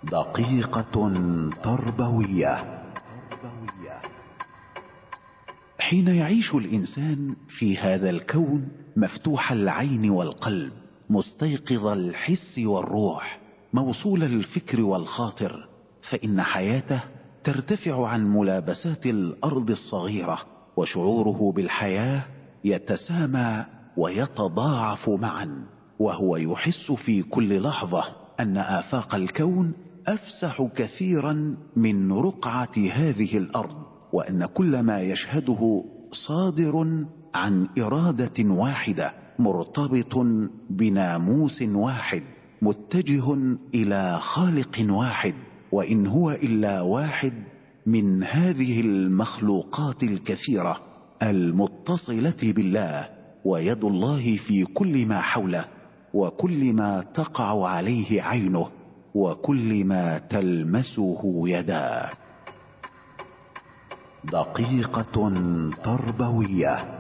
دقيقة تربوية. حين يعيش الإنسان في هذا الكون مفتوح العين والقلب، مستيقظ الحس والروح، موصول الفكر والخاطر، فإن حياته ترتفع عن ملابسات الأرض الصغيرة، وشعوره بالحياة يتسامى ويتضاعف معا، وهو يحس في كل لحظة أن آفاق الكون أفسح كثيرا من رقعة هذه الأرض، وأن كل ما يشهده صادر عن إرادة واحدة، مرتبط بناموس واحد، متجه إلى خالق واحد، وإن هو إلا واحد من هذه المخلوقات الكثيرة المتصلة بالله، ويد الله في كل ما حوله، وكل ما تقع عليه عينه، وكل ما تلمسه يداه. دقيقة تربوية.